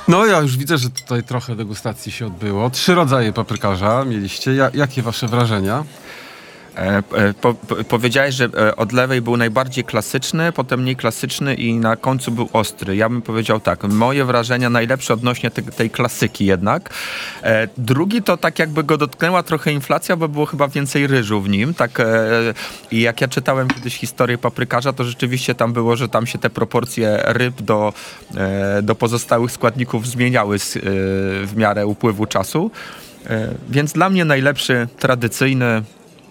No ja już widzę, że tutaj trochę degustacji się odbyło. 3 rodzaje paprykarza mieliście. Jakie wasze wrażenia? Powiedziałeś, że od lewej był najbardziej klasyczny, potem mniej klasyczny i na końcu był ostry. Ja bym powiedział tak, moje wrażenia najlepsze odnośnie tej klasyki jednak. Drugi to tak jakby go dotknęła trochę inflacja, bo było chyba więcej ryżu w nim. Tak, i jak ja czytałem kiedyś historię paprykarza, to rzeczywiście tam było, że tam się te proporcje ryb do pozostałych składników zmieniały w miarę upływu czasu. Więc dla mnie najlepszy, tradycyjny,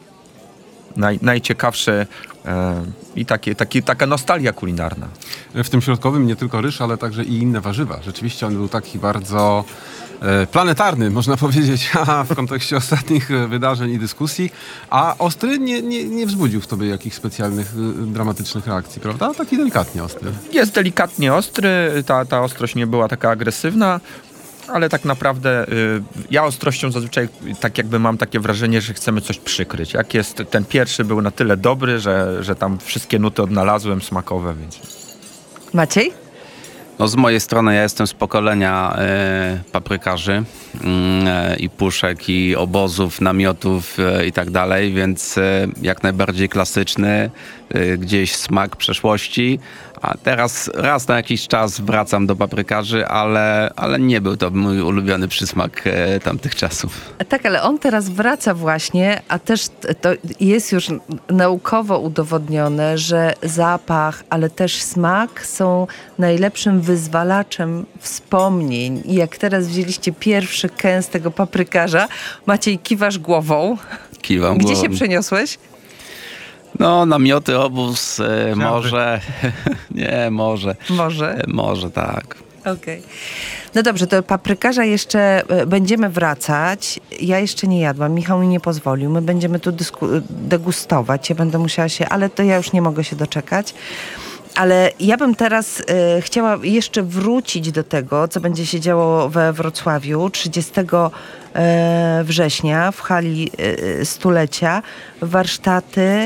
najciekawszy i taka nostalgia kulinarna. W tym środkowym nie tylko ryż, ale także i inne warzywa. Rzeczywiście on był taki bardzo planetarny, można powiedzieć, w kontekście ostatnich wydarzeń i dyskusji, a ostry nie wzbudził w tobie jakichś specjalnych, dramatycznych reakcji, prawda? Taki delikatnie ostry. Jest delikatnie ostry, ta ostrość nie była taka agresywna, ale tak naprawdę ja ostrością zazwyczaj tak jakby mam takie wrażenie, że chcemy coś przykryć. Jak jest, ten pierwszy był na tyle dobry, że tam wszystkie nuty odnalazłem smakowe, więc... Maciej? No z mojej strony ja jestem z pokolenia paprykarzy i puszek, i obozów, namiotów i tak dalej, więc jak najbardziej klasyczny, gdzieś smak przeszłości. A teraz raz na jakiś czas wracam do paprykarzy, ale nie był to mój ulubiony przysmak tamtych czasów. Tak, ale on teraz wraca właśnie, a też to jest już naukowo udowodnione, że zapach, ale też smak są najlepszym wyzwalaczem wspomnień. I jak teraz wzięliście pierwszy kęs tego paprykarza, Maciej, kiwasz głową. Kiwam Gdzie głową. się przeniosłeś? No, namioty, obóz, może. Nie, może. Może. Może, tak. Okej. No dobrze, to paprykarza jeszcze będziemy wracać. Ja jeszcze nie jadłam, Michał mi nie pozwolił. My będziemy tu degustować. Ja będę musiała się, ale to ja już nie mogę się doczekać. Ale ja bym teraz chciała jeszcze wrócić do tego, co będzie się działo we Wrocławiu 30 września w hali stulecia. Warsztaty,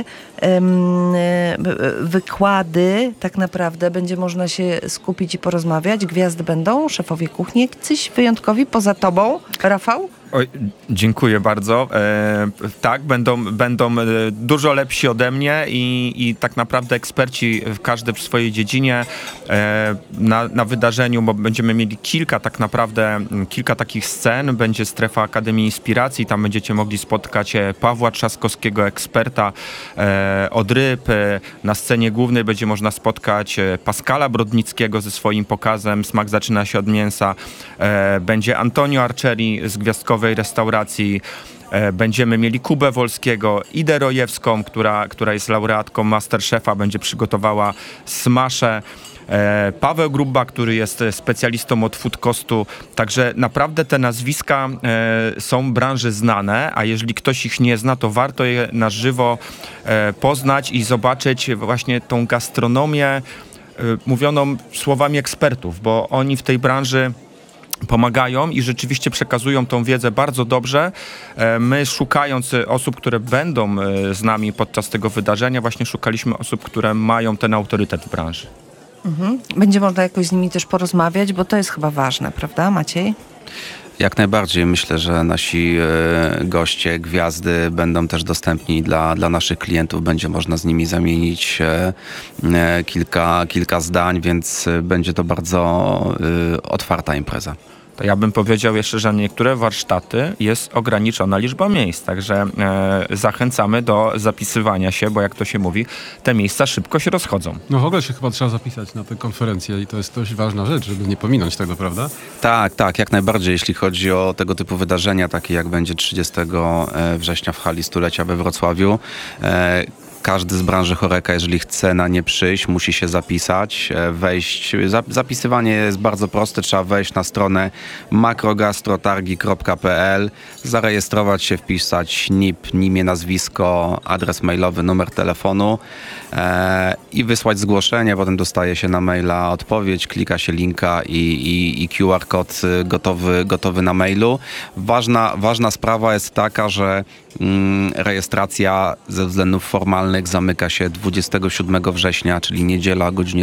wykłady, tak naprawdę będzie można się skupić i porozmawiać. Gwiazdy będą, szefowie kuchni, jacyś wyjątkowi poza tobą, Rafał? Oj, dziękuję bardzo. Tak, będą dużo lepsi ode mnie i tak naprawdę eksperci każdy w swojej dziedzinie na wydarzeniu, bo będziemy mieli kilka takich scen. Będzie strefa Akademii Inspiracji, tam będziecie mogli spotkać Pawła Trzaskowskiego, eksperta od ryb. Na scenie głównej będzie można spotkać Pascala Brodnickiego ze swoim pokazem Smak zaczyna się od mięsa. Będzie Antonio Arcieri z Gwiazdkowej Restauracji. Będziemy mieli Kubę Wolskiego, Idę Rojewską, która jest laureatką Masterchefa, będzie przygotowała smasze. Paweł Grubba, który jest specjalistą od food costu. Także naprawdę te nazwiska są branży znane, a jeżeli ktoś ich nie zna, to warto je na żywo poznać i zobaczyć właśnie tą gastronomię mówioną słowami ekspertów, bo oni w tej branży pomagają i rzeczywiście przekazują tą wiedzę bardzo dobrze. My szukając osób, które będą z nami podczas tego wydarzenia, właśnie szukaliśmy osób, które mają ten autorytet w branży. Będzie można jakoś z nimi też porozmawiać, bo to jest chyba ważne, prawda, Maciej? Jak najbardziej. Myślę, że nasi goście, gwiazdy będą też dostępni dla naszych klientów. Będzie można z nimi zamienić kilka zdań, więc będzie to bardzo otwarta impreza. To ja bym powiedział jeszcze, że na niektóre warsztaty jest ograniczona liczba miejsc, także zachęcamy do zapisywania się, bo jak to się mówi, te miejsca szybko się rozchodzą. No w ogóle się chyba trzeba zapisać na tę konferencję i to jest dość ważna rzecz, żeby nie pominąć tego, prawda? Tak, jak najbardziej. Jeśli chodzi o tego typu wydarzenia, takie jak będzie 30 września w hali stulecia we Wrocławiu, każdy z branży Horeca, jeżeli chce na nie przyjść, musi się zapisać, wejść. Zapisywanie jest bardzo proste. Trzeba wejść na stronę makrogastrotargi.pl, zarejestrować się, wpisać NIP, imię, nazwisko, adres mailowy, numer telefonu i wysłać zgłoszenie. Potem dostaje się na maila odpowiedź, klika się linka i QR kod gotowy na mailu. Ważna sprawa jest taka, że rejestracja ze względów formalnych Zamek zamyka się 27 września, czyli niedziela o godzinie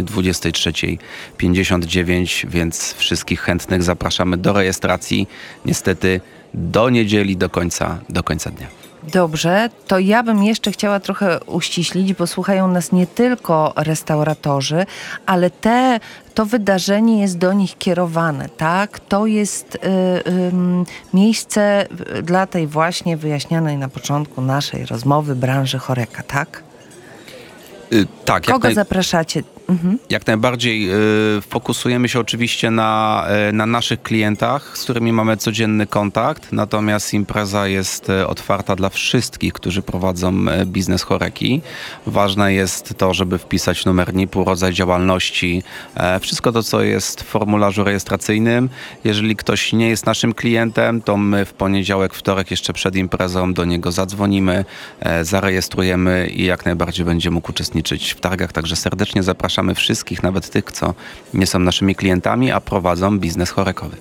23:59, więc wszystkich chętnych zapraszamy do rejestracji. Niestety do niedzieli, do końca dnia. Dobrze, to ja bym jeszcze chciała trochę uściślić, bo słuchają nas nie tylko restauratorzy, ale to wydarzenie jest do nich kierowane, tak? To jest miejsce dla tej właśnie wyjaśnianej na początku naszej rozmowy branży Horeca, tak? Tak. Kogo zapraszacie? Jak najbardziej fokusujemy się oczywiście na naszych klientach, z którymi mamy codzienny kontakt, natomiast impreza jest otwarta dla wszystkich, którzy prowadzą biznes Horeki. Ważne jest to, żeby wpisać numer NIP-u, rodzaj działalności, wszystko to, co jest w formularzu rejestracyjnym. Jeżeli ktoś nie jest naszym klientem, to my w poniedziałek, wtorek jeszcze przed imprezą do niego zadzwonimy, zarejestrujemy i jak najbardziej będzie mógł uczestniczyć w targach, także serdecznie zapraszamy wszystkich, nawet tych, co nie są naszymi klientami, a prowadzą biznes horekowy.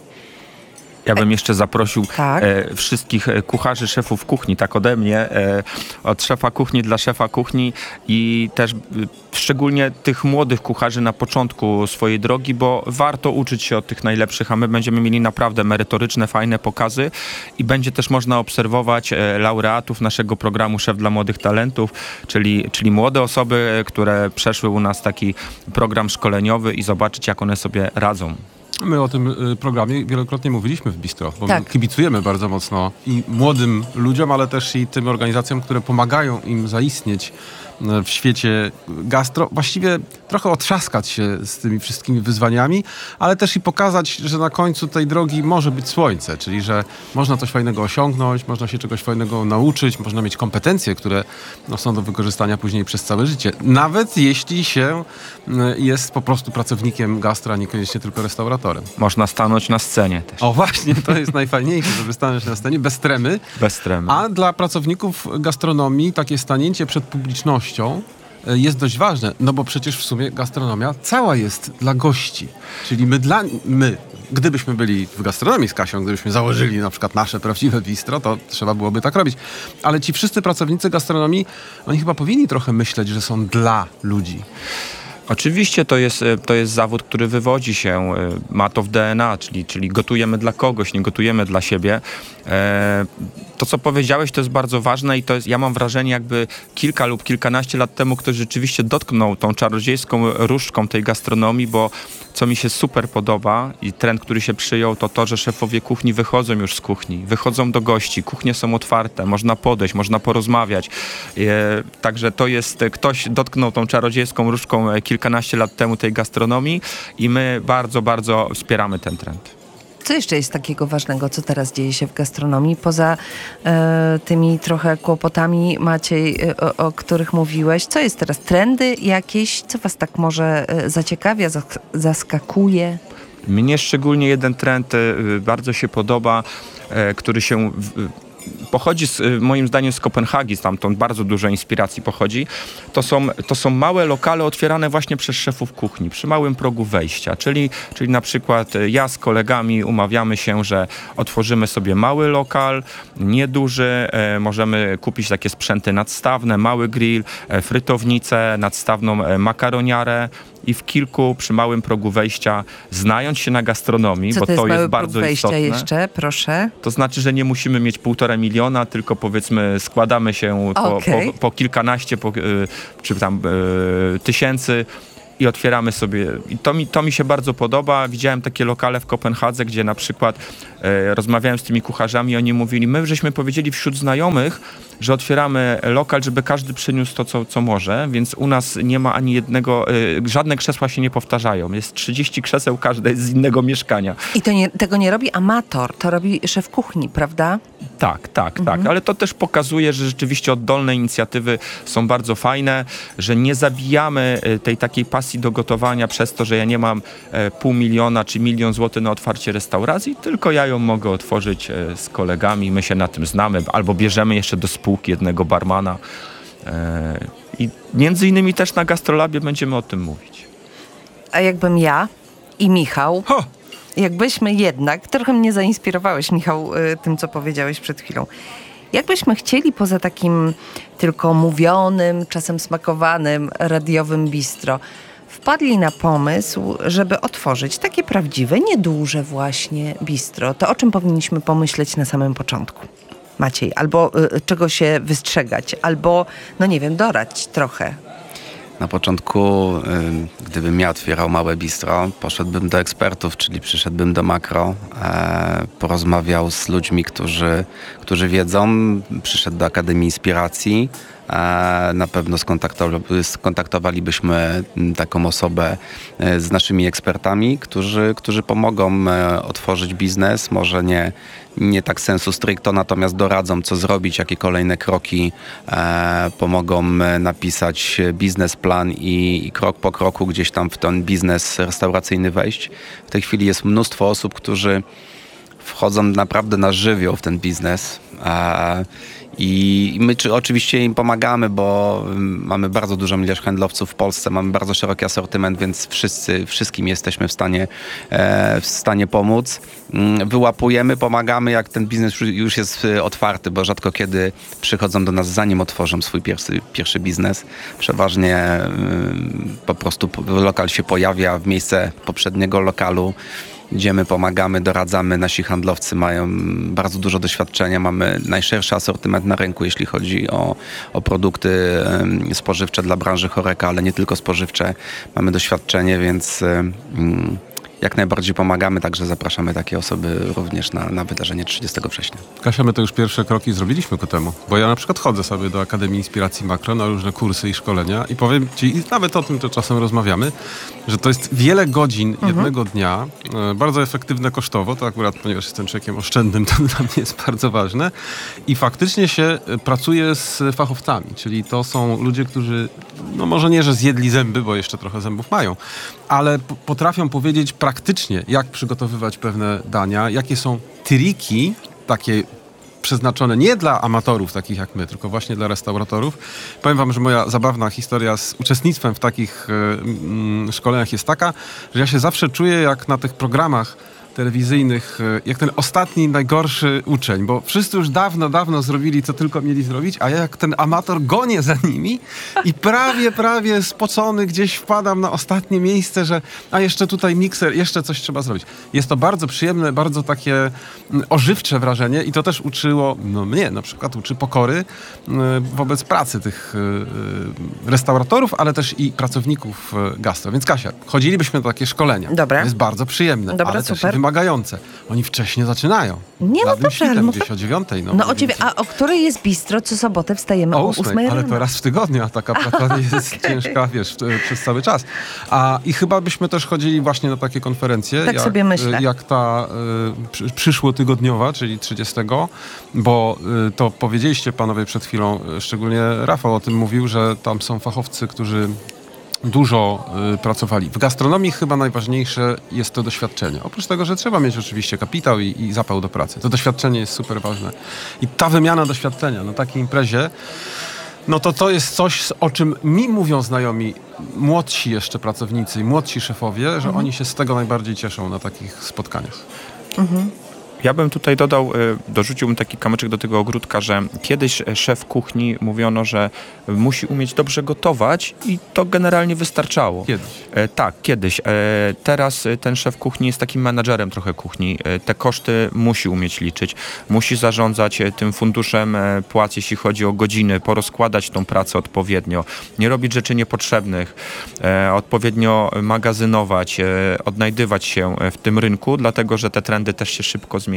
Ja bym jeszcze zaprosił Tak. wszystkich kucharzy, szefów kuchni, tak ode mnie, od szefa kuchni dla szefa kuchni i też szczególnie tych młodych kucharzy na początku swojej drogi, bo warto uczyć się od tych najlepszych, a my będziemy mieli naprawdę merytoryczne, fajne pokazy i będzie też można obserwować laureatów naszego programu Szef dla Młodych Talentów, czyli młode osoby, które przeszły u nas taki program szkoleniowy i zobaczyć, jak one sobie radzą. My o tym programie wielokrotnie mówiliśmy w Bistro, bo Tak. my kibicujemy bardzo mocno i młodym ludziom, ale też i tym organizacjom, które pomagają im zaistnieć w świecie gastro. Właściwie trochę otrzaskać się z tymi wszystkimi wyzwaniami, ale też i pokazać, że na końcu tej drogi może być słońce, czyli że można coś fajnego osiągnąć, można się czegoś fajnego nauczyć, można mieć kompetencje, które są do wykorzystania później przez całe życie. Nawet jeśli się jest po prostu pracownikiem gastra, a niekoniecznie tylko restauratorem. Można stanąć na scenie też, O właśnie, to jest najfajniejsze, żeby stanąć na scenie bez tremy. bez tremy. A dla pracowników gastronomii takie stanięcie przed publicznością jest dość ważne, no bo przecież w sumie gastronomia cała jest dla gości. Czyli my, gdybyśmy byli w gastronomii z Kasią, gdybyśmy założyli na przykład nasze prawdziwe bistro, to trzeba byłoby tak robić. Ale ci wszyscy pracownicy gastronomii, oni chyba powinni trochę myśleć, że są dla ludzi. Oczywiście to jest zawód, który wywodzi się, ma to w DNA, czyli gotujemy dla kogoś, nie gotujemy dla siebie. To, co powiedziałeś, to jest bardzo ważne i to jest, ja mam wrażenie, jakby kilka lub kilkanaście lat temu ktoś rzeczywiście dotknął tą czarodziejską różdżką tej gastronomii, bo co mi się super podoba i trend, który się przyjął, to, że szefowie kuchni wychodzą już z kuchni, wychodzą do gości, kuchnie są otwarte, można podejść, można porozmawiać. Także to jest, ktoś dotknął tą czarodziejską różdżką kilkanaście lat temu tej gastronomii i my bardzo, bardzo wspieramy ten trend. Co jeszcze jest takiego ważnego, co teraz dzieje się w gastronomii? Poza tymi trochę kłopotami, Maciej, o których mówiłeś. Co jest teraz? Trendy jakieś? Co was tak może zaciekawia, zaskakuje? Mnie szczególnie jeden trend bardzo się podoba, który się pochodzi moim zdaniem z Kopenhagi, stamtąd bardzo dużo inspiracji pochodzi. To są małe lokale otwierane właśnie przez szefów kuchni, przy małym progu wejścia, czyli na przykład ja z kolegami umawiamy się, że otworzymy sobie mały lokal, nieduży, możemy kupić takie sprzęty nadstawne, mały grill, frytownicę, nadstawną makaroniarę i w kilku przy małym progu wejścia, znając się na gastronomii, Co bo to jest jest mały bardzo próg wejścia istotne. jeszcze, proszę? To znaczy, że nie musimy mieć 1,5 miliona, tylko powiedzmy składamy się Okej. po kilkanaście czy tam tysięcy i otwieramy sobie. I to mi się bardzo podoba. Widziałem takie lokale w Kopenhadze, gdzie na przykład rozmawiałem z tymi kucharzami i oni mówili, my żeśmy powiedzieli wśród znajomych, że otwieramy lokal, żeby każdy przyniósł to, co może, więc u nas nie ma ani jednego, żadne krzesła się nie powtarzają. Jest 30 krzeseł, każde jest z innego mieszkania. I tego nie robi amator, to robi szef kuchni, prawda? Tak, ale to też pokazuje, że rzeczywiście oddolne inicjatywy są bardzo fajne, że nie zabijamy tej takiej pasji do gotowania przez to, że ja nie mam 500 000 czy 1 000 000 złotych na otwarcie restauracji, tylko ja ją mogę otworzyć z kolegami, my się na tym znamy, albo bierzemy jeszcze do spółki jednego barmana i między innymi też na Gastrolabie będziemy o tym mówić. A jakbym ja i Michał, jakbyśmy jednak, trochę mnie zainspirowałeś, Michał, tym, co powiedziałeś przed chwilą, Jakbyśmy chcieli poza takim tylko mówionym, czasem smakowanym, radiowym bistro, wpadli na pomysł, żeby otworzyć takie prawdziwe, nieduże właśnie bistro, to o czym powinniśmy pomyśleć na samym początku? Maciej, albo czego się wystrzegać, albo, no nie wiem, doradź trochę. Na początku, gdybym ja otwierał małe bistro, poszedłbym do ekspertów, czyli przyszedłbym do Makro, porozmawiał z ludźmi, którzy wiedzą, przyszedł do Akademii Inspiracji. Na pewno skontaktowalibyśmy taką osobę z naszymi ekspertami, którzy pomogą otworzyć biznes, może nie tak sensu stricto, natomiast doradzą, co zrobić, jakie kolejne kroki, pomogą napisać biznesplan i krok po kroku gdzieś tam w ten biznes restauracyjny wejść. W tej chwili jest mnóstwo osób, którzy wchodzą naprawdę na żywioł w ten biznes. I my oczywiście im pomagamy, bo mamy bardzo dużą ilość handlowców w Polsce, mamy bardzo szeroki asortyment, więc wszystkim jesteśmy w stanie pomóc. Wyłapujemy, pomagamy, jak ten biznes już jest otwarty, bo rzadko kiedy przychodzą do nas, zanim otworzą swój pierwszy biznes. Przeważnie po prostu lokal się pojawia w miejsce poprzedniego lokalu. Idziemy, pomagamy, doradzamy. Nasi handlowcy mają bardzo dużo doświadczenia. Mamy najszerszy asortyment na rynku, jeśli chodzi o produkty spożywcze dla branży HoReCa, ale nie tylko spożywcze. Mamy doświadczenie, więc jak najbardziej pomagamy, także zapraszamy takie osoby również na wydarzenie 30 września. Kasia, my to już pierwsze kroki zrobiliśmy ku temu, bo ja na przykład chodzę sobie do Akademii Inspiracji Makro na różne kursy i szkolenia i powiem ci, i nawet o tym to czasem rozmawiamy, że to jest wiele godzin jednego dnia, bardzo efektywne kosztowo, to akurat, ponieważ jestem człowiekiem oszczędnym, to dla mnie jest bardzo ważne i faktycznie się pracuje z fachowcami, czyli to są ludzie, którzy, no może nie, że zjedli zęby, bo jeszcze trochę zębów mają, ale potrafią powiedzieć praktycznie, jak przygotowywać pewne dania, jakie są triki takie przeznaczone nie dla amatorów takich jak my, tylko właśnie dla restauratorów. Powiem wam, że moja zabawna historia z uczestnictwem w takich szkoleniach jest taka, że ja się zawsze czuję jak na tych programach telewizyjnych, jak ten ostatni, najgorszy uczeń, bo wszyscy już dawno zrobili, co tylko mieli zrobić, a ja jak ten amator gonię za nimi i prawie spocony gdzieś wpadam na ostatnie miejsce, że a jeszcze tutaj mikser, jeszcze coś trzeba zrobić. Jest to bardzo przyjemne, bardzo takie ożywcze wrażenie i to też uczyło, no mnie na przykład uczy pokory wobec pracy tych restauratorów, ale też i pracowników gastro. Więc Kasia, chodzilibyśmy na takie szkolenia. Dobra. To jest bardzo przyjemne, Dobra, ale super. też wymagające. Oni wcześnie zaczynają. Nie, no Ładnym dobrze, świtem, ale gdzieś o 9:00. No o dziewię- a o której jest bistro? Co sobotę wstajemy o 8 rano. ale to raz w tygodniu, a taka praca jest ciężka, wiesz, przez cały czas. I chyba byśmy też chodzili właśnie na takie konferencje. Tak sobie myślę. Jak ta przyszłotygodniowa, czyli 30, bo to powiedzieliście panowie przed chwilą, szczególnie Rafał o tym mówił, że tam są fachowcy, którzy dużo pracowali. W gastronomii chyba najważniejsze jest to doświadczenie. Oprócz tego, że trzeba mieć oczywiście kapitał i zapał do pracy. To doświadczenie jest super ważne. I ta wymiana doświadczenia na takiej imprezie, no to jest coś, o czym mi mówią znajomi, młodsi jeszcze pracownicy i młodsi szefowie, że oni się z tego najbardziej cieszą na takich spotkaniach. Ja bym tutaj dorzuciłbym taki kamyczek do tego ogródka, że kiedyś szef kuchni mówiono, że musi umieć dobrze gotować i to generalnie wystarczało. Kiedyś. Tak, kiedyś. Teraz ten szef kuchni jest takim menadżerem trochę kuchni. Te koszty musi umieć liczyć, musi zarządzać tym funduszem płac, jeśli chodzi o godziny, porozkładać tą pracę odpowiednio, nie robić rzeczy niepotrzebnych, odpowiednio magazynować, odnajdywać się w tym rynku, dlatego że te trendy też się szybko zmieniają.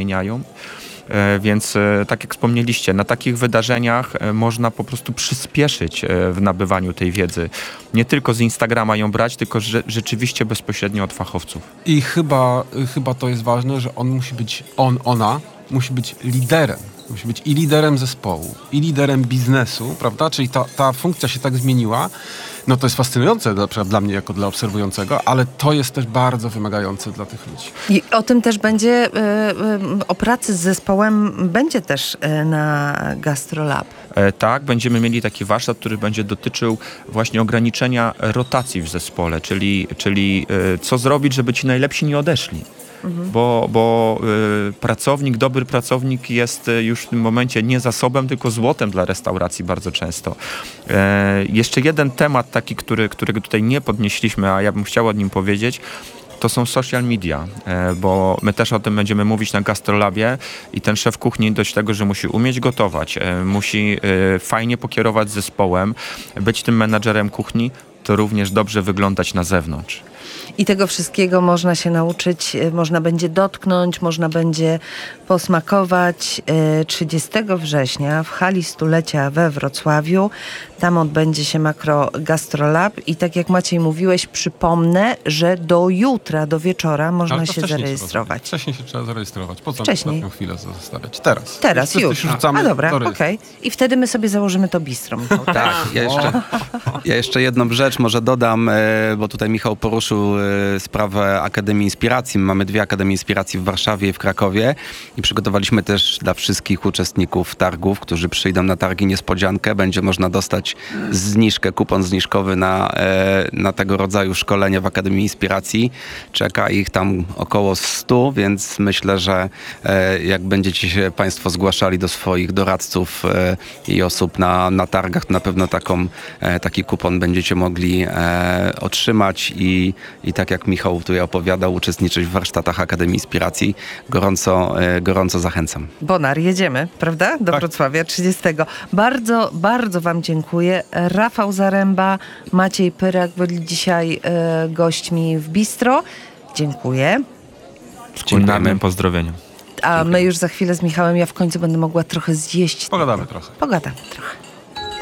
Więc tak jak wspomnieliście, na takich wydarzeniach można po prostu przyspieszyć w nabywaniu tej wiedzy. Nie tylko z Instagrama ją brać, tylko rzeczywiście bezpośrednio od fachowców. I chyba to jest ważne, że on musi być, ona musi być liderem. Musi być i liderem zespołu, i liderem biznesu, prawda? Czyli ta funkcja się tak zmieniła. No to jest fascynujące dla mnie jako dla obserwującego, ale to jest też bardzo wymagające dla tych ludzi. I o tym też będzie, o pracy z zespołem będzie też na GastroLab. Tak, będziemy mieli taki warsztat, który będzie dotyczył właśnie ograniczenia rotacji w zespole, czyli co zrobić, żeby ci najlepsi nie odeszli. bo pracownik, dobry pracownik jest już w tym momencie nie zasobem, tylko złotem dla restauracji bardzo często. Jeszcze jeden temat taki, którego tutaj nie podnieśliśmy, a ja bym chciał o nim powiedzieć, to są social media, bo my też o tym będziemy mówić na Gastrolabie i ten szef kuchni dość tego, że musi umieć gotować, musi fajnie pokierować zespołem, być tym menadżerem kuchni, to również dobrze wyglądać na zewnątrz. I tego wszystkiego można się nauczyć, można będzie dotknąć, można będzie posmakować 30 września w hali stulecia we Wrocławiu. Tam odbędzie się Makro Gastrolab i tak jak Maciej mówiłeś, przypomnę, że do jutra, do wieczora można Ale to się wcześniej zarejestrować. Wcześniej się trzeba zarejestrować. Po co Wcześniej. ostatnią chwilę zostawiać? Teraz. Teraz, Wszyscy już. się rzucamy A dobra, do okej. rejestracji. I wtedy my sobie założymy to bistro, Michał. Tak, ja jeszcze jedną rzecz może dodam, bo tutaj Michał poruszył sprawę Akademii Inspiracji. Mamy 2 Akademie Inspiracji w Warszawie i w Krakowie i przygotowaliśmy też dla wszystkich uczestników targów, którzy przyjdą na targi niespodziankę. Będzie można dostać zniżkę, kupon zniżkowy na tego rodzaju szkolenia w Akademii Inspiracji. Czeka ich tam około 100, więc myślę, że jak będziecie się Państwo zgłaszali do swoich doradców i osób na targach, to na pewno taki kupon będziecie mogli otrzymać i tak jak Michał tutaj opowiadał, uczestniczyć w warsztatach Akademii Inspiracji. Gorąco zachęcam. Bonar, jedziemy, prawda? Do Wrocławia 30. Bardzo, bardzo wam dziękuję. Rafał Zaręba, Maciej Pyrak byli dzisiaj gośćmi w bistro. Dziękuję. Z kulinarnym pozdrowieniem. A my już za chwilę z Michałem, ja w końcu będę mogła trochę zjeść. Pogadamy trochę. Pogadamy trochę.